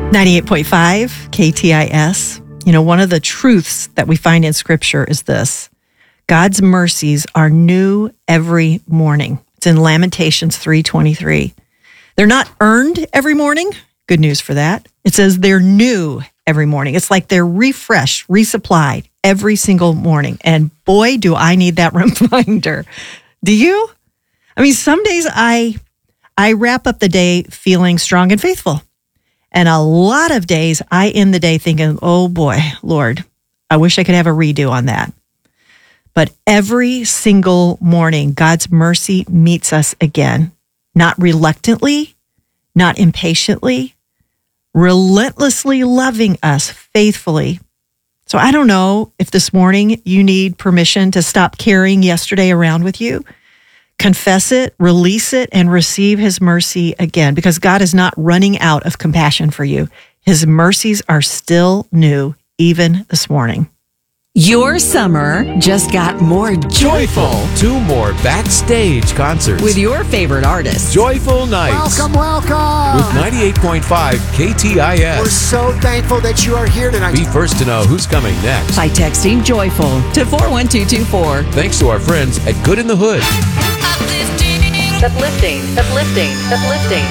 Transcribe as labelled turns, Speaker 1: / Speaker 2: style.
Speaker 1: 98.5 KTIS. You know, one of the truths that we find in Scripture is this: God's mercies are new every morning. It's in Lamentations 3:23. They're not earned every morning. Good news for that. It says they're new every morning. It's like they're refreshed, resupplied every single morning. And boy, do I need that reminder. Do you? I mean, some days I wrap up the day feeling strong and faithful. And a lot of days I end the day thinking, oh boy, Lord, I wish I could have a redo on that. But every single morning, God's mercy meets us again, not reluctantly, not impatiently, relentlessly loving us faithfully. So I don't know if this morning you need permission to stop carrying yesterday around with you. Confess it, release it, and receive His mercy again, because God is not running out of compassion for you. His mercies are still new, even this morning.
Speaker 2: Your summer just got more joyful.
Speaker 3: 2 more backstage concerts
Speaker 2: With your favorite artists.
Speaker 3: Joyful Nights
Speaker 4: Welcome.
Speaker 3: with 98.5 KTIS.
Speaker 4: We're so thankful that you are here tonight.
Speaker 3: Be first to know who's coming next.
Speaker 2: By texting Joyful to 41224.
Speaker 3: Thanks to our friends at Good in the Hood.
Speaker 2: Uplifting.